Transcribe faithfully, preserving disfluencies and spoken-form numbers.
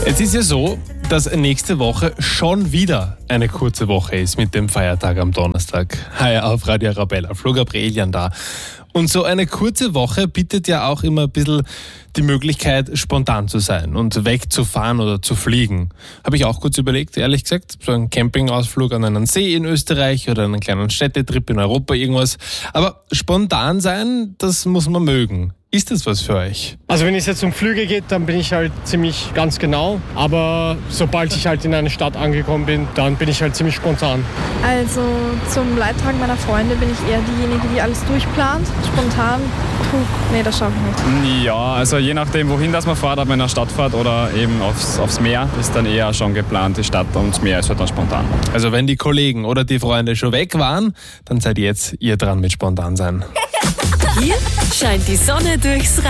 Es ist ja so, dass nächste Woche schon wieder eine kurze Woche ist mit dem Feiertag am Donnerstag. Hi auf Radio Arabella, Flo Gabrielian da. Und so eine kurze Woche bietet ja auch immer ein bisschen die Möglichkeit, spontan zu sein und wegzufahren oder zu fliegen. Habe ich auch kurz überlegt, ehrlich gesagt, so ein Campingausflug an einen See in Österreich oder einen kleinen Städtetrip in Europa, irgendwas. Aber spontan sein, das muss man mögen. Ist das was für euch? Also wenn es jetzt um Flüge geht, dann bin ich halt ziemlich ganz genau. Aber sobald ich halt in eine Stadt angekommen bin, dann bin ich halt ziemlich spontan. Also zum Leittag meiner Freunde bin ich eher diejenige, die alles durchplant. Spontan, puh, nee, das schaffe ich nicht. Ja, also je nachdem, wohin das man fährt, ob man in einer Stadt fährt oder eben aufs, aufs Meer, ist dann eher schon geplant, die Stadt, und das Meer ist halt dann spontan. Also wenn die Kollegen oder die Freunde schon weg waren, dann seid jetzt ihr dran mit spontan sein. Hier scheint die Sonne durchs